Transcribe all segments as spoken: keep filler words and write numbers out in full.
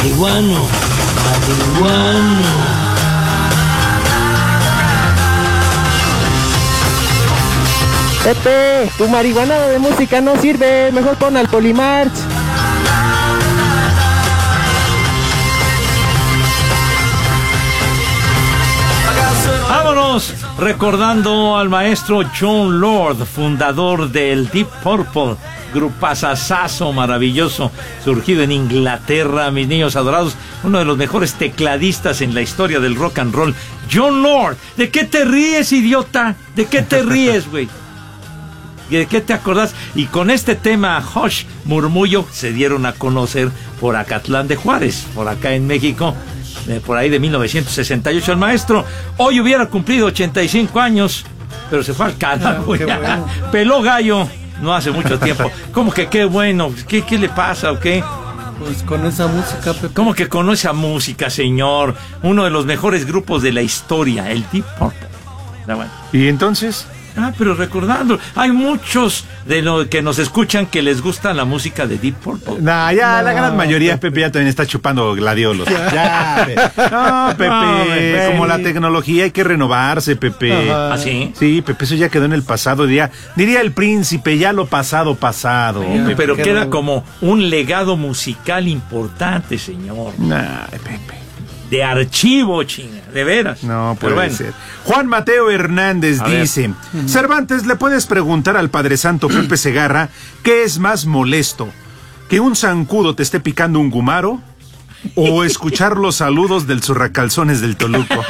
marihuano, marihuano. Pepe, tu marihuanada de música no sirve, mejor pon al Polimarch. Vámonos recordando al maestro Jon Lord, fundador del Deep Purple, grupazazazo maravilloso, surgido en Inglaterra, mis niños adorados, uno de los mejores tecladistas en la historia del rock and roll. Jon Lord, ¿de qué te ríes, idiota? ¿De qué te ríes, güey? ¿De qué te acordás? Y con este tema, Hush, Murmullo, se dieron a conocer por Acatlán de Juárez, por acá en México, eh, por ahí de mil novecientos sesenta y ocho. El maestro hoy hubiera cumplido ochenta y cinco años, pero se fue al carajo, ya. Bueno. Peló gallo no hace mucho tiempo. ¿Cómo que qué bueno? ¿Qué, qué le pasa o qué? Pues con esa música, Pepe. ¿Cómo que con esa música, señor? Uno de los mejores grupos de la historia, el Deep Purple. Bueno. ¿Y entonces? Ah, pero recordando, hay muchos de los que nos escuchan que les gusta la música de Deep Purple. Nah, ya, no, la gran mayoría, Pepe, ya también está chupando gladiolos. Ya, Pepe. No, Pepe, no, Pepe, como la tecnología hay que renovarse, Pepe. ¿Ah, sí? Sí, Pepe, eso ya quedó en el pasado, diría, diría el príncipe, ya lo pasado, pasado. Pepe, pero queda no... como un legado musical importante, señor. Nah, Pepe. De archivo, chinga, de veras. No puede bueno. ser. Juan Mateo Hernández A dice, ver. Cervantes, ¿le puedes preguntar al Padre Santo Pepe Segarra qué es más molesto? ¿Que un zancudo te esté picando un gumaro? ¿O escuchar los saludos del zurracalzones del Toluco?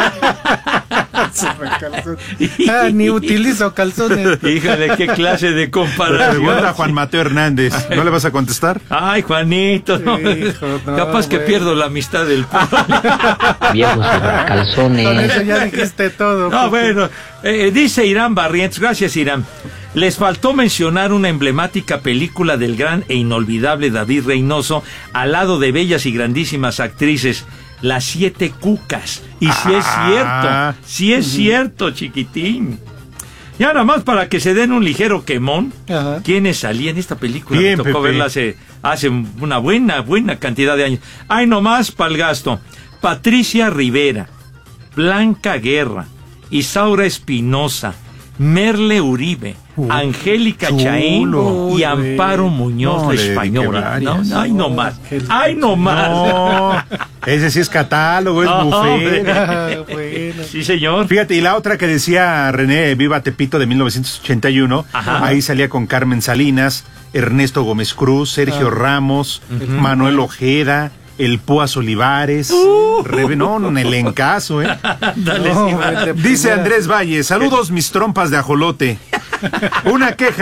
Ah, ni utilizo calzones. Híjole, qué clase de comparación. Pregunta a Juan Mateo Hernández. ¿No le vas a contestar? Ay, Juanito, no. Hijo, no, capaz que bueno. pierdo la amistad del pueblo. Viejos calzones. Con eso ya dijiste todo. No, porque... bueno, eh, dice Irán Barrientos, gracias Irán. Les faltó mencionar una emblemática película del gran e inolvidable David Reynoso al lado de bellas y grandísimas actrices, Las Siete Cucas. Y si sí es cierto, si sí es cierto, chiquitín. Y ahora más para que se den un ligero quemón, Ajá. ¿quiénes salían en esta película? Bien, Me tocó Pepe. verla hace, hace una buena, buena cantidad de años. Ay, nomás pa'l gasto. Patricia Rivera, Blanca Guerra, Isaura Espinosa, Merle Uribe, uh, Angélica chulo, Chaín y wey. Amparo Muñoz, no, la española. No, no, ay, no más. Ay, no más. No, ese sí es catálogo, es no, buffet. Bueno. Sí, señor. Fíjate, y la otra que decía René, Viva Tepito, de mil novecientos ochenta y uno, Ajá. ahí salía con Carmen Salinas, Ernesto Gómez Cruz, Sergio ah. Ramos, uh-huh. Manuel Ojeda, el Púas Olivares, uh, Rebe, no, en el encaso, ¿eh? Dale, no, sí, dice Andrés Valle, saludos mis trompas de ajolote. Una queja.